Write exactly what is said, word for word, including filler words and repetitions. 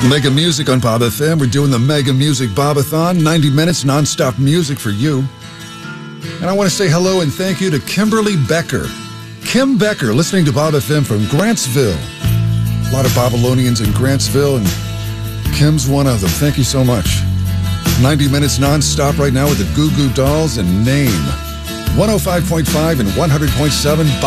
Mega Music on Bob F M. We're doing the Mega Music Bob-a-thon, ninety minutes nonstop music for you. And I want to say hello and thank you to Kimberly Becker. Kim Becker, listening to Bob F M from Grantsville. A lot of Babylonians in Grantsville, and Kim's one of them. Thank you so much. ninety minutes nonstop right now with the Goo Goo Dolls and Name. one oh five point five and one hundred point seven